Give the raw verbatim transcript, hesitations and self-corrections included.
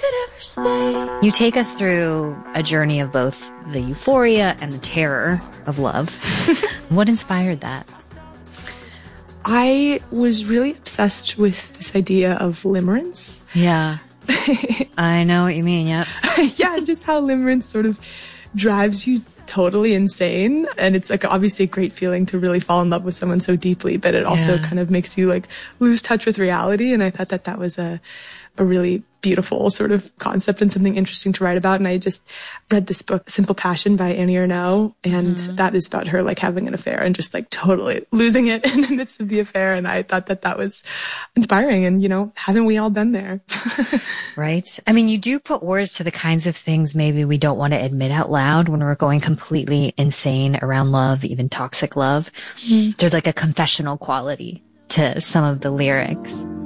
could ever say. You take us through a journey of both the euphoria and the terror of love. What inspired that? I was really obsessed with this idea of limerence. Yeah. I know what you mean, yep. Yeah, just how limerence sort of drives you totally insane. And it's like obviously a great feeling to really fall in love with someone so deeply, but it also Yeah. kind of makes you like lose touch with reality. And I thought that that was a, a really beautiful sort of concept and something interesting to write about. And I just read this book, Simple Passion by Annie Ernaux. And Mm-hmm. that is about her like having an affair and just like totally losing it in the midst of the affair. And I thought that that was inspiring. And, you know, haven't we all been there? Right? I mean, you do put words to the kinds of things maybe we don't want to admit out loud when we're going completely insane around love, even toxic love. Mm-hmm. There's like a confessional quality to some of the lyrics.